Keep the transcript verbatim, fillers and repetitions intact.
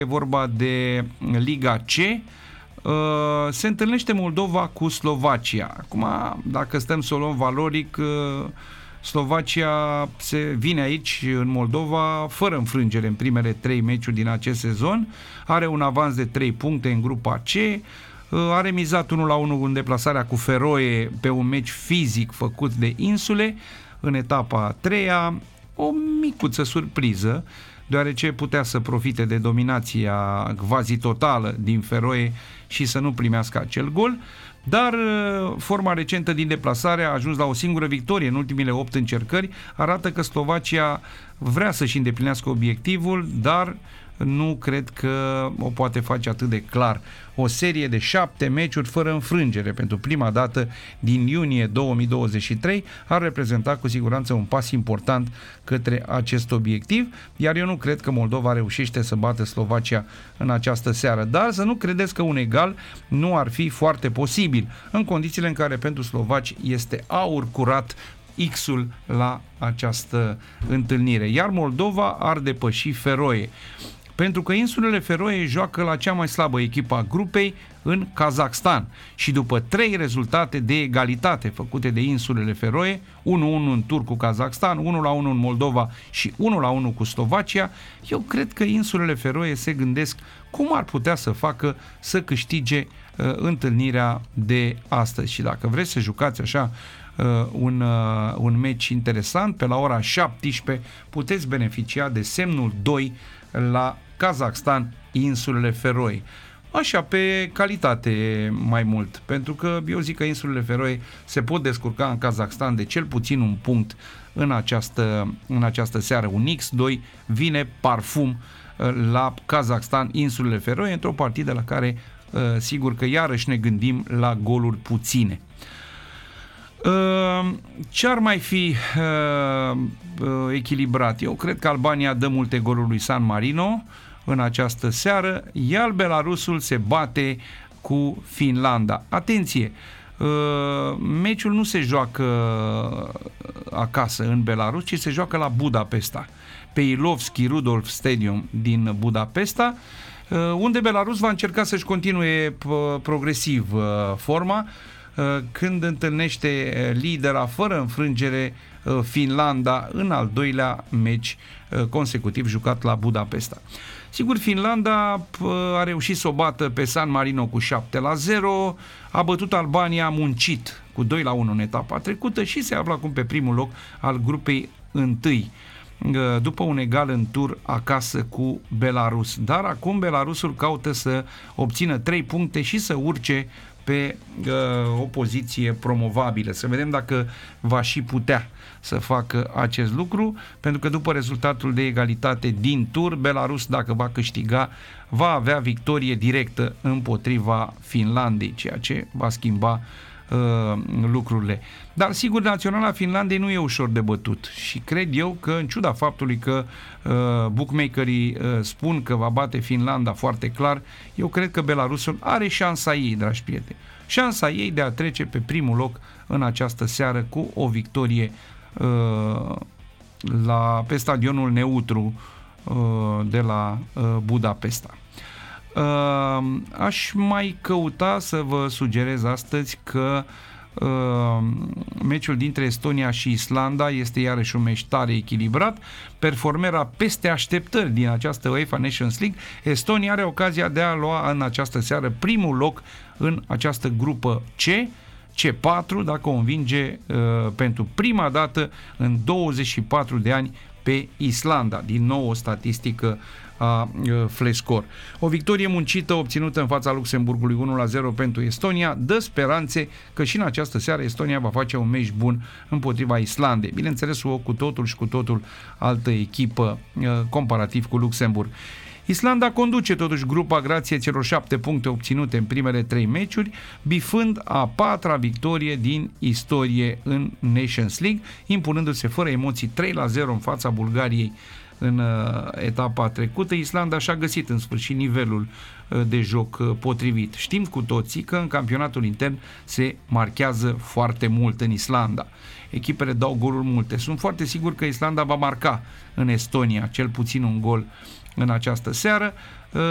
E vorba de Liga C. Se întâlnește Moldova cu Slovacia. Acum, dacă stăm să o luăm valoric, Slovacia se vine aici în Moldova fără înfrângere în primele trei meciuri din acest sezon. Are un avans de trei puncte în grupa C. A remizat unu la unu în deplasarea cu Feroe pe un meci fizic făcut de insule. În etapa a treia, o micuță surpriză, deoarece putea să profite de dominația quasi totală din Feroe și să nu primească acel gol, dar forma recentă din deplasare a ajuns la o singură victorie în ultimile opt încercări, arată că Slovacia vrea să-și îndeplinească obiectivul, dar nu cred că o poate face atât de clar. O serie de șapte meciuri fără înfrângere pentru prima dată din iunie două mii douăzeci și trei ar reprezenta cu siguranță un pas important către acest obiectiv, iar eu nu cred că Moldova reușește să bată Slovacia în această seară, dar să nu credeți că un egal nu ar fi foarte posibil, în condițiile în care pentru slovaci este aur curat X-ul la această întâlnire, iar Moldova ar depăși Feroe. Pentru că insulele Feroe joacă la cea mai slabă echipă a grupei în Kazakhstan și după trei rezultate de egalitate făcute de insulele Feroe, unu unu în tur cu Kazakhstan, unu la unu în Moldova și unu la unu cu Slovacia, eu cred că insulele Feroe se gândesc cum ar putea să facă să câștige uh, întâlnirea de astăzi. Și dacă vreți să jucați așa uh, un, uh, un meci interesant, pe la ora șaptesprezece puteți beneficia de semnul doi la Kazakhstan, insulele Feroe. Așa, pe calitate mai mult, pentru că eu zic că insulele Feroe se pot descurca în Kazakhstan de cel puțin un punct în această, în această seară. Un X doi vine parfum la Kazakhstan, insulele Feroe, într-o partidă la care sigur că iarăși ne gândim la goluri puține. Ce ar mai fi uh, uh, echilibrat? Eu cred că Albania dă multe goluri lui San Marino în această seară, iar Belarusul se bate cu Finlanda. Atenție! Uh, meciul nu se joacă acasă în Belarus, ci se joacă la Budapesta, pe Ilovski Rudolf Stadium din Budapesta, uh, unde Belarus va încerca să-și continue progresiv uh, forma, când întâlnește lidera fără înfrângere Finlanda în al doilea meci consecutiv jucat la Budapesta. Sigur, Finlanda a reușit să o bată pe San Marino cu șapte la zero, a bătut Albania muncit cu doi la unu în etapa trecută și se află acum pe primul loc al grupei întâi, după un egal în tur acasă cu Belarus. Dar acum Belarusul caută să obțină trei puncte și să urce pe uh, o poziție promovabilă. Să vedem dacă va și putea să facă acest lucru, pentru că după rezultatul de egalitate din tur, Belarus, dacă va câștiga, va avea victorie directă împotriva Finlandei, ceea ce va schimba uh, lucrurile. Dar sigur, naționala Finlandei nu e ușor de bătut și cred eu că, în ciuda faptului că uh, bookmakerii uh, spun că va bate Finlanda foarte clar, eu cred că Belarusul are șansa ei, dragi prieteni, șansa ei de a trece pe primul loc în această seară cu o victorie uh, la, pe stadionul neutru uh, de la uh, Budapesta. Uh, aș mai căuta să vă sugerez astăzi că Uh, meciul dintre Estonia și Islanda este iarăși un meci tare echilibrat. Performera peste așteptări din această UEFA Nations League. Estonia are ocazia de a lua în această seară primul loc în această grupă C, C patru, dacă o învinge uh, pentru prima dată în douăzeci și patru de ani pe Islanda. Din nou o statistică a Flescor. O victorie muncită obținută în fața Luxemburgului unu la zero pentru Estonia dă speranțe că și în această seară Estonia va face un meci bun împotriva Islandei. Bineînțeles, o cu totul și cu totul altă echipă comparativ cu Luxemburg. Islanda conduce totuși grupa grație celor șapte puncte obținute în primele trei meciuri, bifând a patra victorie din istorie în Nations League, impunându-se fără emoții trei la zero în fața Bulgariei în uh, etapa trecută. Islanda și-a găsit în sfârșit nivelul uh, de joc uh, potrivit. Știm cu toții că în campionatul intern se marchează foarte mult în Islanda. Echipele dau goluri multe. Sunt foarte sigur că Islanda va marca în Estonia cel puțin un gol în această seară.